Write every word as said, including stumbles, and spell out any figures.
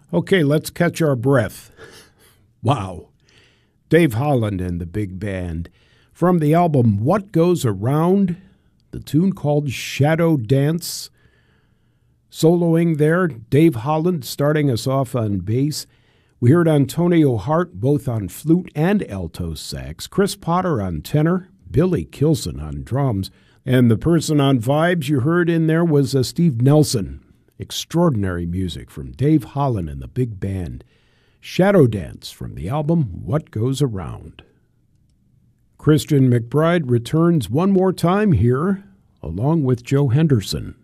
Okay, let's catch our breath. Wow. Dave Holland and the Big Band. From the album What Goes Around, the tune called Shadow Dance. Soloing there, Dave Holland starting us off on bass. We heard Antonio Hart both on flute and alto sax, Chris Potter on tenor, Billy Kilson on drums, and the person on vibes you heard in there was uh, Steve Nelson. Extraordinary music from Dave Holland and the Big Band. Shadow Dance from the album What Goes Around. Christian McBride returns one more time here, along with Joe Henderson.